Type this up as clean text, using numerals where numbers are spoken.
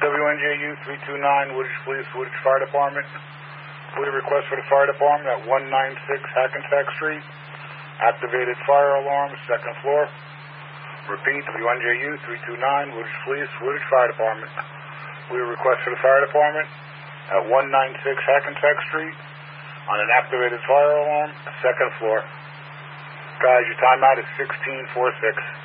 WNJU 329, Woodridge Police, Woodridge Fire Department. We request for the fire department at 196 Hackensack Street. Activated fire alarm, second floor. Repeat, WNJU 329, Woodridge Police, Woodridge Fire Department. We request for the fire department at 196 Hackensack Street on an activated fire alarm, second floor. Guys, your timeout is 16:46.